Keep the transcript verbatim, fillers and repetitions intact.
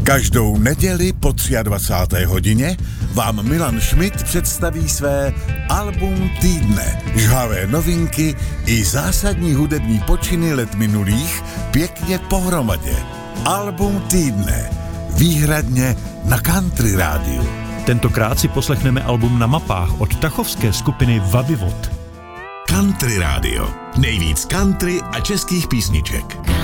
Každou neděli po dvacáté třetí hodině vám Milan Schmidt představí své album týdne. Žhavé novinky i zásadní hudební počiny let minulých pěkně pohromadě. Album týdne. Výhradně na Country rádiu. Tentokrát si poslechneme album Na mapách od tachovské skupiny Vavivod. Country rádio. Nejvíc country a českých písniček.